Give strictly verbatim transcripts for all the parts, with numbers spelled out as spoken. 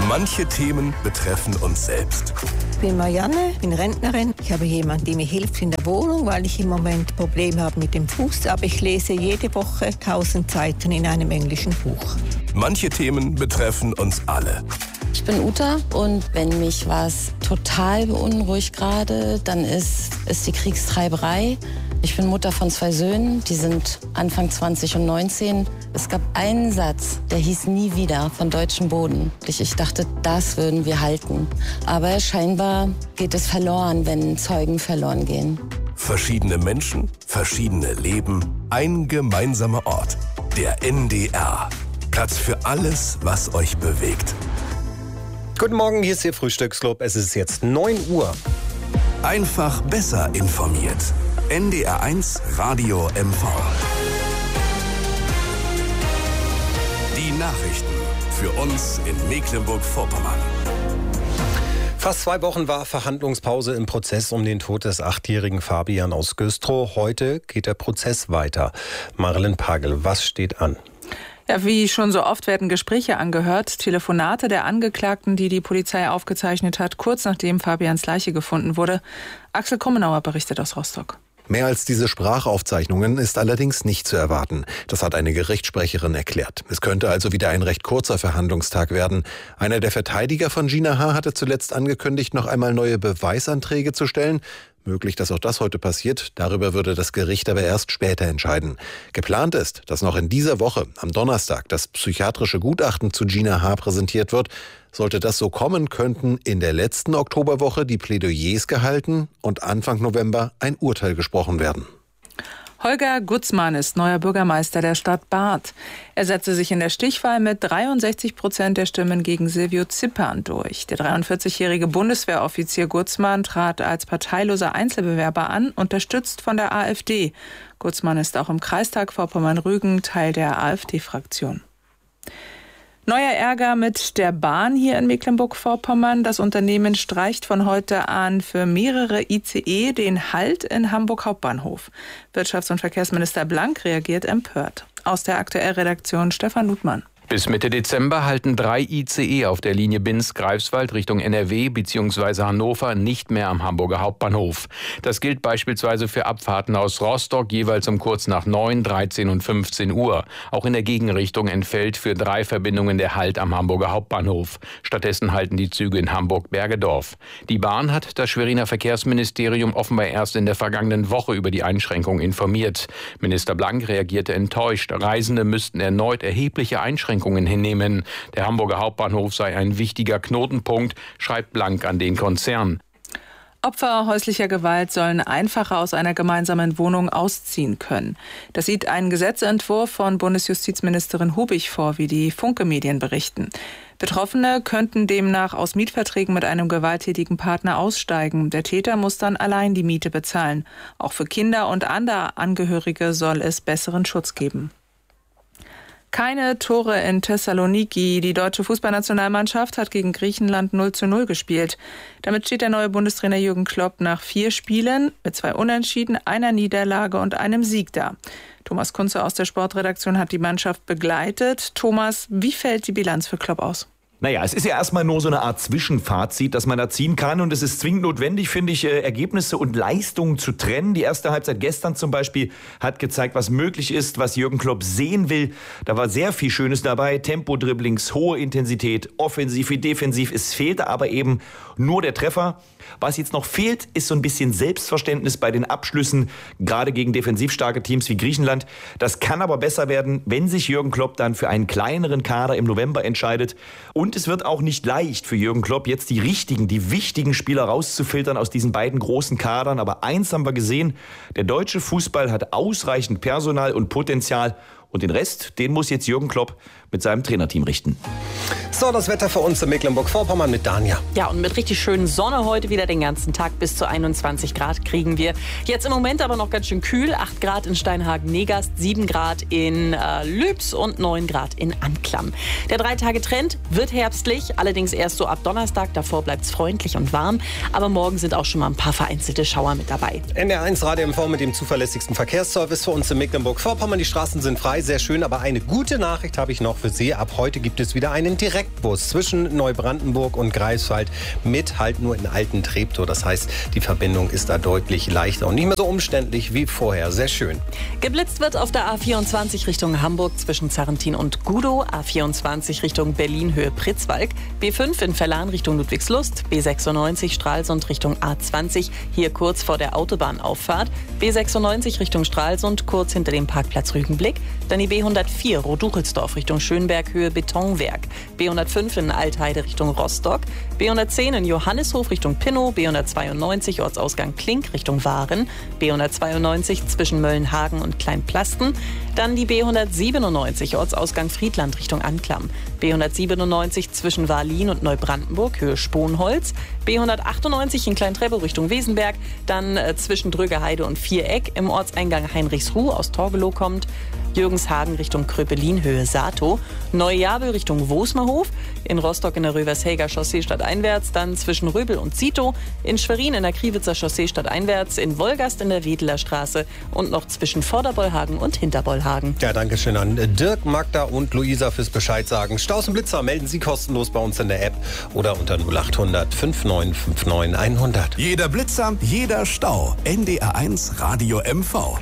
Manche Themen betreffen uns selbst. Ich bin Marianne, bin Rentnerin. Ich habe jemanden, der mir hilft in der Wohnung, weil ich im Moment Probleme habe mit dem Fuß. Aber ich lese jede Woche tausend Seiten in einem englischen Buch. Manche Themen betreffen uns alle. Ich bin Uta und wenn mich was total beunruhigt gerade, dann ist es die Kriegstreiberei. Ich bin Mutter von zwei Söhnen, die sind Anfang zwanzig und neunzehn. Es gab einen Satz, der hieß nie wieder von deutschem Boden. Ich, ich dachte, das würden wir halten. Aber scheinbar geht es verloren, wenn Zeugen verloren gehen. Verschiedene Menschen, verschiedene Leben, ein gemeinsamer Ort. Der N D R. Platz für alles, was euch bewegt. Guten Morgen, hier ist Ihr Frühstücksclub. Es ist jetzt neun Uhr. Einfach besser informiert. N D R eins Radio M V. Die Nachrichten für uns in Mecklenburg-Vorpommern. Fast zwei Wochen war Verhandlungspause im Prozess um den Tod des achtjährigen Fabian aus Güstrow. Heute geht der Prozess weiter. Marilyn Pagel, was steht an? Ja, wie schon so oft werden Gespräche angehört, Telefonate der Angeklagten, die die Polizei aufgezeichnet hat, kurz nachdem Fabians Leiche gefunden wurde. Axel Krummenauer berichtet aus Rostock. Mehr als diese Sprachaufzeichnungen ist allerdings nicht zu erwarten. Das hat eine Gerichtssprecherin erklärt. Es könnte also wieder ein recht kurzer Verhandlungstag werden. Einer der Verteidiger von Gina H. hatte zuletzt angekündigt, noch einmal neue Beweisanträge zu stellen. Möglich, dass auch das heute passiert. Darüber würde das Gericht aber erst später entscheiden. Geplant ist, dass noch in dieser Woche, am Donnerstag, das psychiatrische Gutachten zu Gina H. präsentiert wird. Sollte das so kommen, könnten in der letzten Oktoberwoche die Plädoyers gehalten und Anfang November ein Urteil gesprochen werden. Holger Gutzmann ist neuer Bürgermeister der Stadt Barth. Er setzte sich in der Stichwahl mit dreiundsechzig Prozent der Stimmen gegen Silvio Zippern durch. Der dreiundvierzigjährige Bundeswehroffizier Gutzmann trat als parteiloser Einzelbewerber an, unterstützt von der AfD. Gutzmann ist auch im Kreistag Vorpommern-Rügen Teil der AfD-Fraktion. Neuer Ärger mit der Bahn hier in Mecklenburg-Vorpommern. Das Unternehmen streicht von heute an für mehrere I C E den Halt in Hamburg Hauptbahnhof. Wirtschafts- und Verkehrsminister Blank reagiert empört. Aus der Aktuellredaktion Stefan Ludmann. Bis Mitte Dezember halten drei I C E auf der Linie Binz-Greifswald Richtung N R W bzw. Hannover nicht mehr am Hamburger Hauptbahnhof. Das gilt beispielsweise für Abfahrten aus Rostock jeweils um kurz nach neun, dreizehn und fünfzehn Uhr. Auch in der Gegenrichtung entfällt für drei Verbindungen der Halt am Hamburger Hauptbahnhof. Stattdessen halten die Züge in Hamburg-Bergedorf. Die Bahn hat das Schweriner Verkehrsministerium offenbar erst in der vergangenen Woche über die Einschränkung informiert. Minister Blank reagierte enttäuscht. Reisende müssten erneut erhebliche Einschränkungen hinnehmen. Der Hamburger Hauptbahnhof sei ein wichtiger Knotenpunkt, schreibt Blank an den Konzern. Opfer häuslicher Gewalt sollen einfacher aus einer gemeinsamen Wohnung ausziehen können. Das sieht ein Gesetzentwurf von Bundesjustizministerin Hubig vor, wie die Funke-Medien berichten. Betroffene könnten demnach aus Mietverträgen mit einem gewalttätigen Partner aussteigen. Der Täter muss dann allein die Miete bezahlen. Auch für Kinder und andere Angehörige soll es besseren Schutz geben. Keine Tore in Thessaloniki. Die deutsche Fußballnationalmannschaft hat gegen Griechenland null zu null gespielt. Damit steht der neue Bundestrainer Jürgen Klopp nach vier Spielen mit zwei Unentschieden, einer Niederlage und einem Sieg da. Thomas Kunze aus der Sportredaktion hat die Mannschaft begleitet. Thomas, wie fällt die Bilanz für Klopp aus? Naja, es ist ja erstmal nur so eine Art Zwischenfazit, das man da ziehen kann. Und es ist zwingend notwendig, finde ich, Ergebnisse und Leistungen zu trennen. Die erste Halbzeit gestern zum Beispiel hat gezeigt, was möglich ist, was Jürgen Klopp sehen will. Da war sehr viel Schönes dabei. Tempo-Dribblings, hohe Intensität, offensiv wie defensiv. Es fehlte aber eben nur der Treffer. Was jetzt noch fehlt, ist so ein bisschen Selbstverständnis bei den Abschlüssen, gerade gegen defensiv starke Teams wie Griechenland. Das kann aber besser werden, wenn sich Jürgen Klopp dann für einen kleineren Kader im November entscheidet. Und es wird auch nicht leicht für Jürgen Klopp, jetzt die richtigen, die wichtigen Spieler rauszufiltern aus diesen beiden großen Kadern. Aber eins haben wir gesehen, der deutsche Fußball hat ausreichend Personal und Potenzial. Und den Rest, den muss jetzt Jürgen Klopp mit seinem Trainerteam richten. So, das Wetter für uns in Mecklenburg-Vorpommern mit Danja. Ja, und mit richtig schönen Sonne heute wieder den ganzen Tag. Bis zu einundzwanzig Grad kriegen wir. Jetzt im Moment aber noch ganz schön kühl. acht Grad in Steinhagen-Negast, sieben Grad in äh, Lübs und neun Grad in Anklam. Der Drei-Tage-Trend wird herbstlich, allerdings erst so ab Donnerstag. Davor bleibt es freundlich und warm. Aber morgen sind auch schon mal ein paar vereinzelte Schauer mit dabei. N D R eins Radio M V mit dem zuverlässigsten Verkehrsservice für uns in Mecklenburg-Vorpommern. Die Straßen sind frei, sehr schön. Aber eine gute Nachricht habe ich noch für Sie. Ab heute gibt es wieder einen direkten Direktbus zwischen Neubrandenburg und Greifswald mit halt nur in alten Treptow. Das heißt, die Verbindung ist da deutlich leichter und nicht mehr so umständlich wie vorher. Sehr schön. Geblitzt wird auf der A vierundzwanzig Richtung Hamburg zwischen Zarrentin und Gudow, A vierundzwanzig Richtung Berlin Höhe Pritzwalk, B fünf in Verlan Richtung Ludwigslust, B sechsundneunzig Stralsund Richtung A zwanzig, hier kurz vor der Autobahnauffahrt, B sechsundneunzig Richtung Stralsund, kurz hinter dem Parkplatz Rügenblick, dann die B hundertvier Roduchelsdorf Richtung Schönberg Höhe Betonwerk, B hundertfünf in Altheide Richtung Rostock, B hundertzehn in Johannishof Richtung Pinnow, B hundertzweiundneunzig Ortsausgang Klink Richtung Waren, B hundertzweiundneunzig zwischen Möllenhagen und Kleinplasten, dann die B hundertsiebenundneunzig Ortsausgang Friedland Richtung Anklam, B hundertsiebenundneunzig zwischen Wahllin und Neubrandenburg Höhe Sponholz, B hundertachtundneunzig in Kleintrebbe Richtung Wesenberg, dann äh, zwischen Drögeheide und Viereck im Ortseingang Heinrichsruh aus Torgelow kommt, Jürgenshagen Richtung Kröpelin Höhe Sato, Neujabel Richtung Wosmerhof, in Rostock in der Rövershäger Chaussee stadteinwärts, dann zwischen Röbel und Zito, in Schwerin in der Kriwitzer Chaussee stadteinwärts, in Wolgast in der Wedeler Straße und noch zwischen Vorderbollhagen und Hinterbollhagen. Ja, danke schön an Dirk, Magda und Luisa fürs Bescheid sagen. Staus und Blitzer melden Sie kostenlos bei uns in der App oder unter null achthundert fünfundneunzig neunundfünfzig hundert. Jeder Blitzer, jeder Stau. N D R eins Radio M V.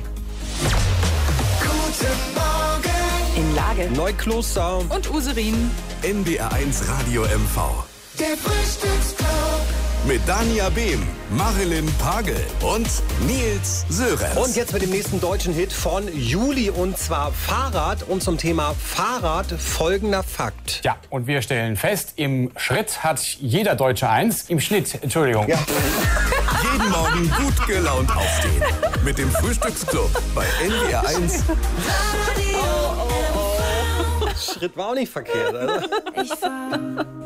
In Lage Neukloster und Userin. N D R eins Radio M V. Der Frühstücksclub. Mit Dania Behm, Marilyn Pagel und Nils Sörensen. Und jetzt mit dem nächsten deutschen Hit von Juli, und zwar Fahrrad. Und zum Thema Fahrrad folgender Fakt. Ja, und wir stellen fest, im Schritt hat jeder Deutsche eins. Im Schnitt, Entschuldigung. Ja. Jeden Morgen gut gelaunt aufstehen. Mit dem Frühstücksclub bei N D R eins. Schritt war auch nicht verkehrt, oder? Ich fahr